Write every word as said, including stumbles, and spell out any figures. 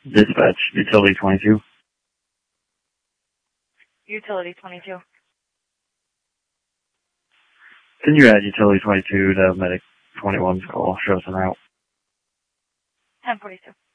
Dispatch, utility twenty-two. Utility twenty-two. Can you add utility twenty-two to medic twenty-one's call? Show us an route. ten forty-two.